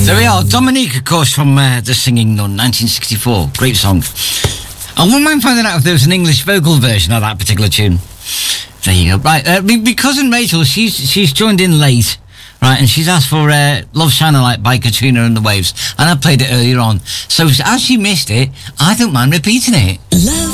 There we are. Dominique, of course, from The Singing Nun, 1964. Great song. I wouldn't mind finding out if there was an English vocal version of that particular tune. There you go. Right, my cousin Rachel, she's joined in late, right, and she's asked for Love Shine a Light by Katrina and the Waves, and I played it earlier on. So as she missed it, I don't mind repeating it. Love